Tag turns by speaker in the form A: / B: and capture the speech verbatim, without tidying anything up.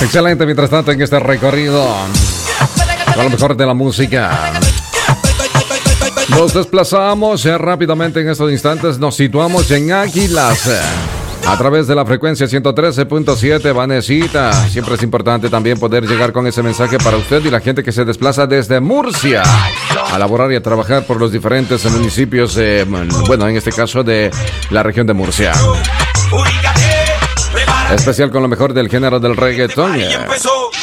A: Excelente, mientras tanto, en este recorrido con lo mejor de la música, nos desplazamos eh, rápidamente en estos instantes. Nos situamos en Águilas eh, a través de la frecuencia ciento trece punto siete. Vanesita, siempre es importante también poder llegar con ese mensaje para usted y la gente que se desplaza desde Murcia a laborar y a trabajar por los diferentes municipios, eh, bueno, en este caso de la región de Murcia. Especial con lo mejor del género del reggaetón. eh.